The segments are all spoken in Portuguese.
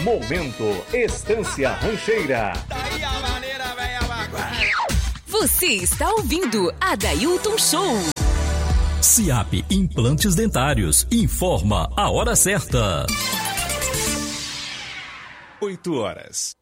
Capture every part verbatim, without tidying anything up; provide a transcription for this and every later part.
Momento Estância Rancheira. Você está ouvindo Adailton Show. SIAP Implantes Dentários informa a hora certa. oito horas.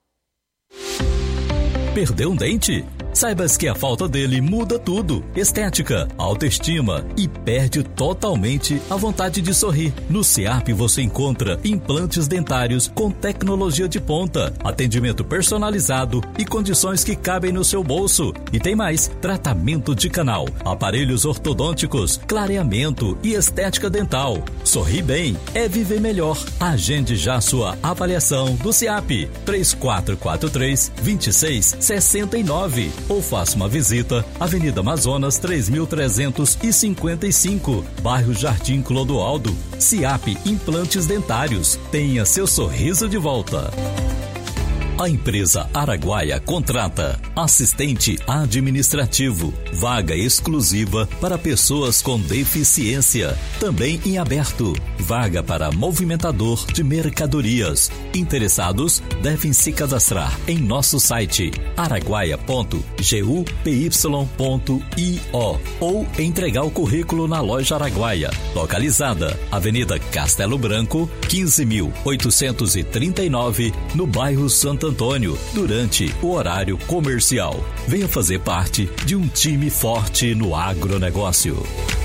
Perdeu um dente? Saibas que a falta dele muda tudo. Estética, autoestima e perde totalmente a vontade de sorrir. No SIAP você encontra implantes dentários com tecnologia de ponta, atendimento personalizado e condições que cabem no seu bolso. E tem mais, tratamento de canal, aparelhos ortodônticos, clareamento e estética dental. Sorrir bem é viver melhor. Agende já sua avaliação do SIAP. três quatro quatro três, dois seis seis nove ou faça uma visita Avenida Amazonas três mil trezentos e cinquenta e cinco, bairro Jardim Clodoaldo. SIAP Implantes Dentários. Tenha seu sorriso de volta. A empresa Araguaia contrata assistente administrativo, vaga exclusiva para pessoas com deficiência, também em aberto, vaga para movimentador de mercadorias. Interessados devem se cadastrar em nosso site araguaia ponto gupy ponto io ou entregar o currículo na loja Araguaia, localizada Avenida Castelo Branco, quinze mil oitocentos e trinta e nove, no bairro Santo Antônio, durante o horário comercial. Venha fazer parte de um time forte no agronegócio.